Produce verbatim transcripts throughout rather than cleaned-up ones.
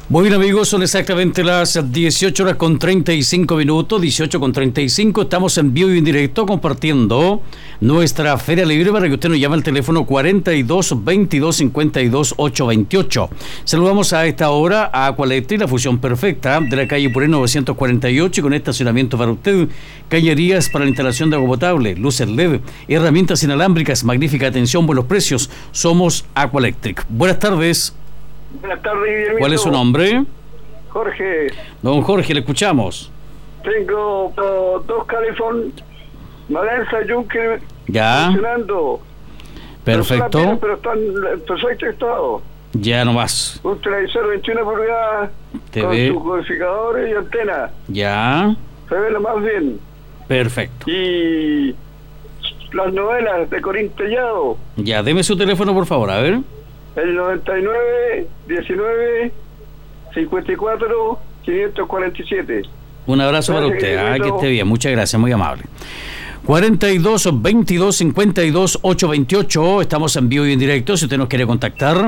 Muy bien, amigos, son exactamente las dieciocho horas con treinta y cinco minutos, dieciocho con treinta y cinco, estamos en vivo y en directo compartiendo nuestra Feria Libre para que usted nos llame al teléfono cuarenta y dos, veintidós, cincuenta y dos, ochocientos veintiocho. Saludamos a esta hora a Aqualectric, la fusión perfecta de la calle Puré novecientos cuarenta y ocho, y con estacionamiento para usted, cañerías para la instalación de agua potable, luces L E D, herramientas inalámbricas, magnífica atención, buenos precios. Somos Aqualectric. Buenas tardes. Buenas tardes, Guillermo. ¿Cuál es su nombre? Jorge. Don Jorge, le escuchamos. Tengo uh, dos Califón Malenza Juncker Ya. funcionando. Perfecto. No son las mismas, pero están en perfecto estado. Ya nomás. Un televisor veintiuna pulgadas T V. con sus codificadores y antena. Ya. Se ve lo más bien. Perfecto. Y las novelas de Corín Tellado. Ya, deme su teléfono, por favor, a ver. El noventa y nueve, diecinueve, cincuenta y cuatro, quinientos cuarenta y siete. Un abrazo para usted. Ah, que esté bien. Muchas gracias, muy amable. cuarenta y dos, veintidós, cincuenta y dos, ochocientos veintiocho. Estamos en vivo y en directo. Si usted nos quiere contactar,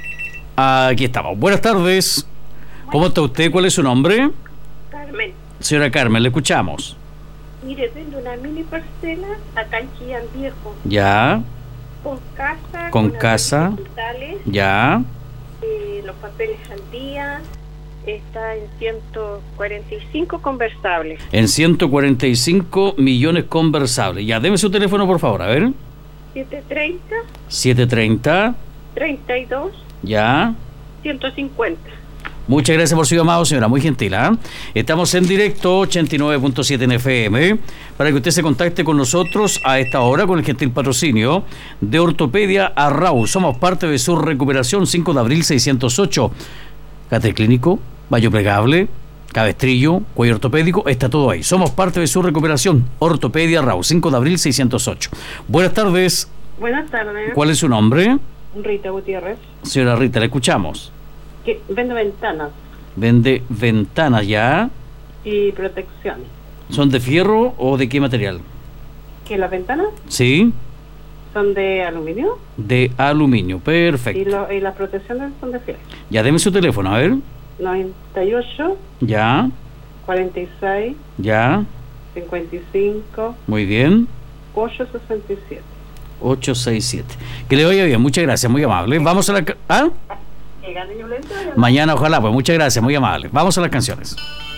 aquí estamos. Buenas tardes. ¿Cómo está usted? ¿Cuál es su nombre? Carmen. Señora Carmen, le escuchamos. Mire, vendo una mini parcela acá en Chillán Viejo. Ya. Con casa. Con casa. Digitales, Ya. eh, los papeles al día. Está en ciento cuarenta y cinco conversables. En ciento cuarenta y cinco millones conversables. Ya, deme su teléfono, por favor, a ver. setecientos treinta, setecientos treinta. treinta y dos, Ya. ciento cincuenta. Muchas gracias por su llamado, señora, muy gentil. ¿eh? Estamos en directo ochenta y nueve punto siete en F M para que usted se contacte con nosotros a esta hora con el gentil patrocinio de Ortopedia Arrau. Somos parte de su recuperación. Cinco de abril seiscientos ocho. Cate clínico, baño plegable, cabestrillo, cuello ortopédico, está todo ahí. Somos parte de su recuperación. Ortopedia Arrau, cinco de abril seiscientos ocho. Buenas tardes. Buenas tardes. ¿Cuál es su nombre? Rita Gutiérrez. Señora Rita, le escuchamos. Que vendo ventanas Vende ventanas, ya. y protección. ¿Son de fierro o de qué material? Que las ventanas Sí, son de aluminio de aluminio. y, Perfecto. lo, y las protecciones son de fierro. Ya, deme su teléfono, a ver. noventa y ocho, Ya, cuarenta y seis, ya. cincuenta y cinco, Muy bien. ochocientos sesenta y siete. ochocientos sesenta y siete. Que le vaya bien, muchas gracias, muy amable. Vamos a la... ca- ¿Ah? Que gane Yolanda. Mañana, ojalá, pues muchas gracias, muy amable. Vamos a las canciones.